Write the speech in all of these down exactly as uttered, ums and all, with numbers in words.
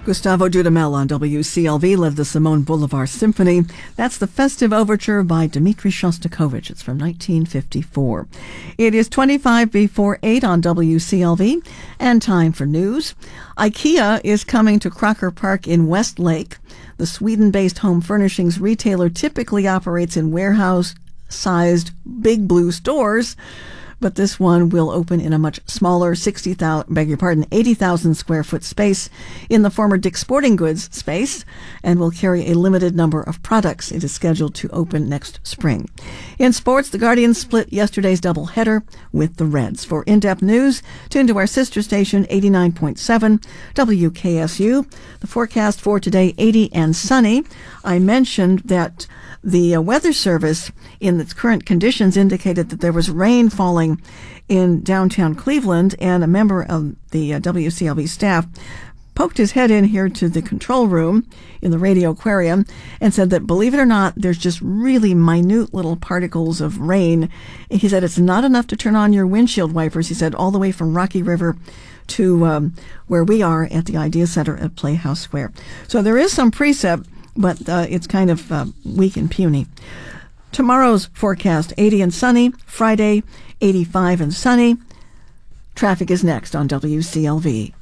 Gustavo Dudamel on W C L V led the Simone Bolivar Symphony. That's the festive overture by Dmitri Shostakovich. It's from nineteen fifty-four. It is twenty-five before eight on W C L V, and time for news. IKEA is coming to Crocker Park in Westlake. The Sweden-based home furnishings retailer typically operates in warehouse-sized Big Blue stores, but this one will open in a much smaller sixty thousand, beg your pardon, eighty thousand square foot space in the former Dick's Sporting Goods space, and will carry a limited number of products. It is scheduled to open next spring. In sports, the Guardians split yesterday's doubleheader with the Reds. For in-depth news, tune to our sister station eighty-nine point seven W K S U. The forecast for today, eighty and sunny. I mentioned that the uh, Weather Service, in its current conditions, indicated that there was rain falling in downtown Cleveland, and a member of the uh, W C L V staff poked his head in here to the control room in the radio aquarium and said that, believe it or not, there's just really minute little particles of rain. He said it's not enough to turn on your windshield wipers, he said, all the way from Rocky River to um, where we are at the Idea Center at Playhouse Square. So there is some precip, but uh, it's kind of uh, weak and puny. Tomorrow's forecast, eighty and sunny. Friday, eighty-five and sunny. Traffic is next on W C L V.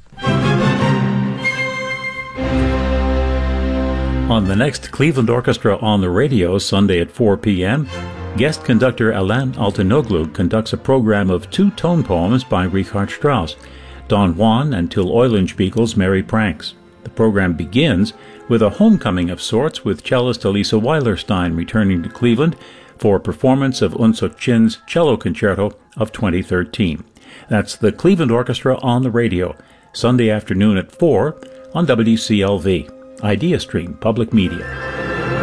On the next Cleveland Orchestra on the Radio, Sunday at four p.m., guest conductor Alain Altinoglu conducts a program of two tone poems by Richard Strauss, Don Juan and Till Eulenspiegel's Merry Pranks. The program begins with a homecoming of sorts, with cellist Elisa Weilerstein returning to Cleveland for a performance of Eunso Chin's cello concerto of twenty thirteen. That's the Cleveland Orchestra on the Radio, Sunday afternoon at four on W C L V, Idea Stream Public Media.